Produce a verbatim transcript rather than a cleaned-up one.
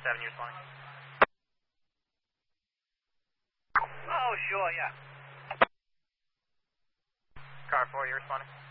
seven, you're responding. Oh, sure, yeah. Car four, you're responding.